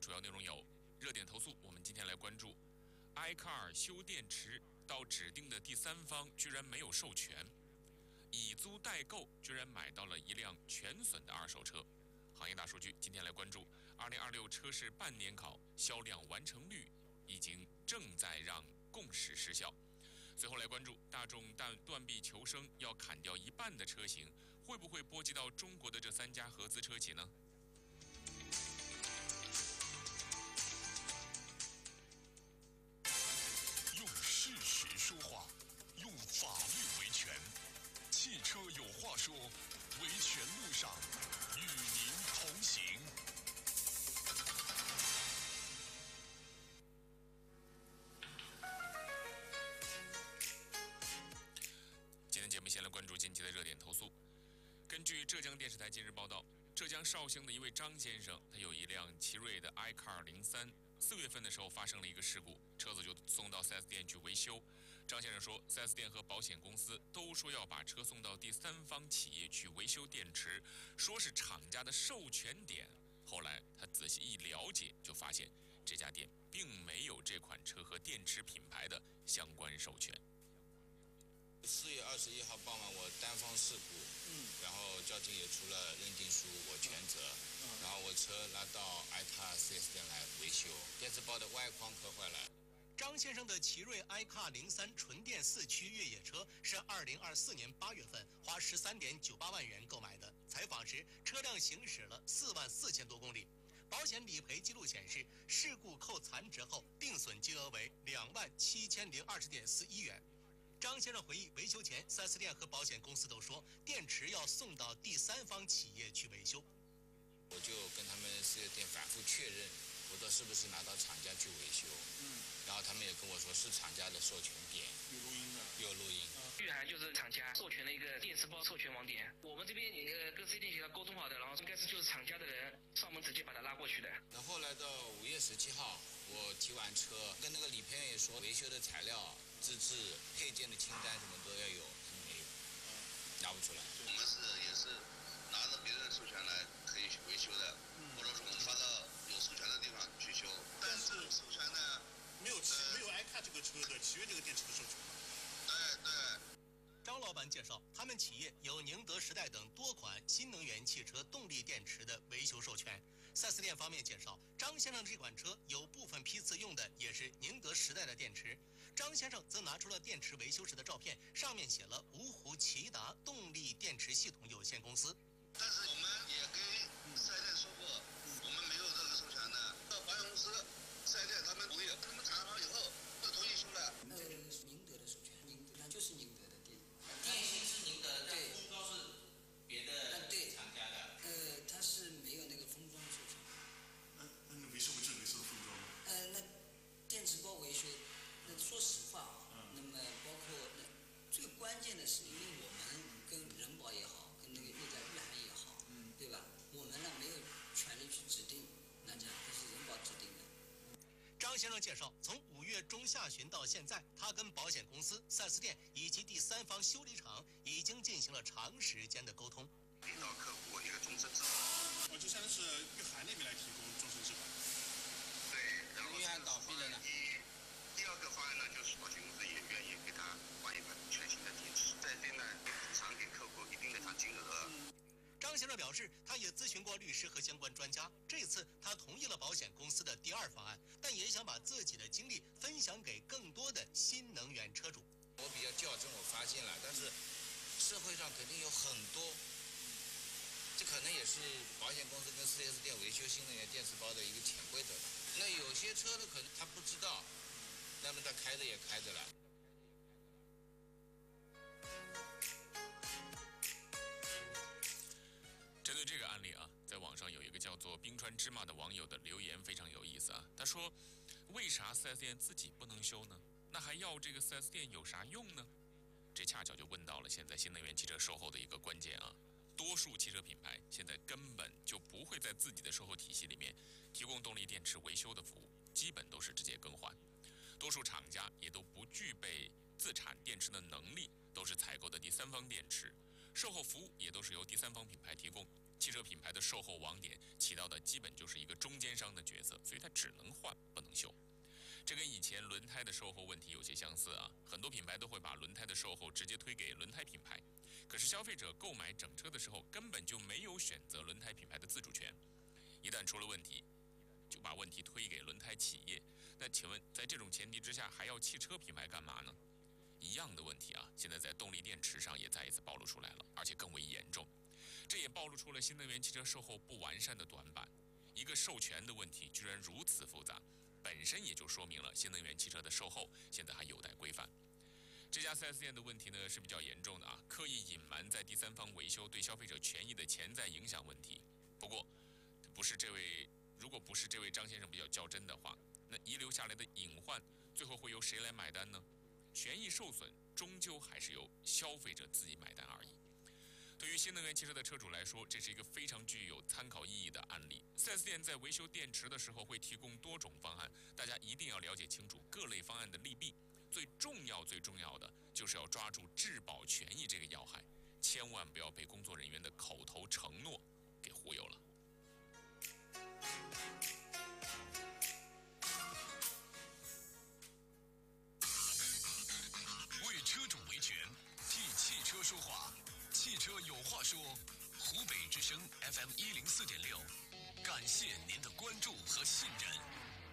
主要内容有：热点投诉，我们今天来关注 iCar 修电池到指定的第三方居然没有授权，以租代购居然买到了一辆全损的二手车。行业大数据，今天来关注2026车市半年考销量完成率已经正在让共识失效。最后来关注大众断臂求生要砍掉一半的车型，会不会波及到中国的这3家合资车企呢？ 用事实说话，用法律维权。汽车有话说，维权路上与您同行。 今天节目先来关注近期的热点投诉。根据浙江电视台近日报道，浙江绍兴的一位张先生，他有一辆奇瑞的 iCar 03，4月份的时候发生了一个事故，车子就送到 4S 店去维修。张先生说 ，4S 店和保险公司都说要把车送到第三方企业去维修电池，说是厂家的授权点。后来他仔细一了解，就发现这家店并没有这款车和电池品牌的相关授权。 4月21号傍晚，我单方事故，然后交警也出了认定书，我全责，然后我车拉到 iCar 4S 店来维修，电池包的外框磕坏了。 张先生的奇瑞 iCar 03纯电4驱越野车是2024年8月份花13.98万元购买的，采访时车辆行驶了4万4千多公里。保险理赔记录显示，事故扣残值后定损金额为2万7020.41元。张先生回忆，维修前 4S 店和保险公司都说电池要送到第三方企业去维修。 我就跟他们4S店反复确认，我说是不是拿到厂家去维修，然后他们也跟我说是厂家的授权点， 有录音的， 有录音。 玉涵就是厂家授权的一个电池包授权网点，我们这边跟4S店协调沟通好的，然后应该是就是厂家的人上门直接把它拉过去的。 那后来到5月17号，我提完车，跟那个理赔员也说维修的材料、资质、配件的清单什么都要有，他们没有，拿不出来。 我们也是拿着别人的授权来可以去维修的，或者说我们发到有授权的地方去修。但是授权呢， 没有 iCar 这个车的奇瑞这个电池的授权。 对。 张老板介绍，他们企业有宁德时代等多款新能源汽车动力电池的维修授权。4S 店方面介绍，张先生这款车有部分批次用的也是宁德时代的电池。张先生则拿出了电池维修时的照片，上面写了芜湖骐达动力电池系统有限公司。 但是我们也跟4S店说过，我们没有这个授权的。到保险公司、4S店他们同意，他们谈好以后就同意修了。 这个是宁德的授权，那就是宁德的电。 电芯是宁德的，但封装是别的厂家的。 它是没有那个封装授权。 那维修不就是维修的封装吗？ 那电池包维修，那说实话啊，那么包括最关键的是，因为我们跟人保也好，跟那个玉涵也好，对吧？我们呢没有权利去指定，那这样这是人保指定的。 张先生介绍，从5月中下旬到现在，他跟保险公司、4S 店以及第三方修理厂已经进行了长时间的沟通， 给到客户一个终身质保。 就相当于是玉涵那边来提供终身质保。 对，然后玉涵倒闭了呢。 第二个方案呢，就是保险公司也愿意给他换一款全新的电池，4S店呢补偿给客户一定的金额。 张先生表示，他也咨询过律师和相关专家，这次他同意了保险公司的第2方案，但也想把自己的经历分享给更多的新能源车主。 我比较较真，我发现了，但是社会上肯定有很多，这可能也是保险公司跟4S 店维修新能源电池包的一个潜规则吧。那有些车呢，可能他不知道，那么他开着也开着了。 针对这个案例啊，在网上有一个叫做冰川芝麻的网友的留言非常有意思啊。他说：“为啥 4S 店自己不能修呢？那还要这个 4S 店有啥用呢？”这恰巧就问到了现在新能源汽车售后的一个关键啊。多数汽车品牌现在根本就不会在自己的售后体系里面提供动力电池维修的服务，基本都是直接更换。多数厂家也都不具备自产电池的能力，都是采购的第三方电池。售后服务也都是由第三方品牌提供， 汽车品牌的售后网点起到的基本就是一个中间商的角色，所以它只能换不能修。这跟以前轮胎的售后问题有些相似啊，很多品牌都会把轮胎的售后直接推给轮胎品牌，可是消费者购买整车的时候根本就没有选择轮胎品牌的自主权，一旦出了问题，就把问题推给轮胎企业。那请问，在这种前提之下，还要汽车品牌干嘛呢？一样的问题啊，现在在动力电池上也再一次暴露出来了，而且更为严重。这也暴露出了新能源汽车售后不完善的短板。一个授权的问题居然如此复杂，本身也就说明了新能源汽车的售后现在还有待规范。这家 4S 店的问题呢是比较严重的啊，刻意隐瞒在第三方维修对消费者权益的潜在影响问题。不过，如果不是这位张先生比较较真的话，那遗留下来的隐患最后会由谁来买单呢？权益受损终究还是由消费者自己买单而已。对于新能源汽车的车主来说，这是一个非常具有参考意义的案例。4S 店在维修电池的时候会提供多种方案，大家一定要了解清楚各类方案的利弊。最重要的就是要抓住质保权益这个要害，千万不要被工作人员的口头承诺给忽悠了。 为车主维权，替汽车说话，汽车有话说。湖北之声 FM104.6，感谢您的关注和信任。